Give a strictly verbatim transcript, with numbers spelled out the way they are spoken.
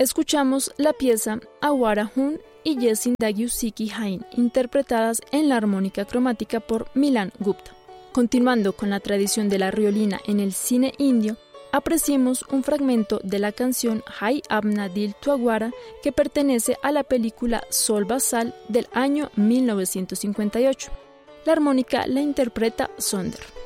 Escuchamos la pieza Awara Hun y Yesin Dagyu Siki Hain, interpretadas en la armónica cromática por Milan Gupta. Continuando con la tradición de la riolina en el cine indio, apreciemos un fragmento de la canción Hai Apna Dil Tuagwara que pertenece a la película Sol Basal del año mil novecientos cincuenta y ocho. La armónica la interpreta Sonder.